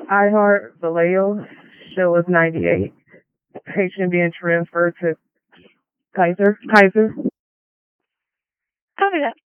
iHeart Vallejo show is 98. Patient being transferred to Kaiser. Kaiser. Copy that.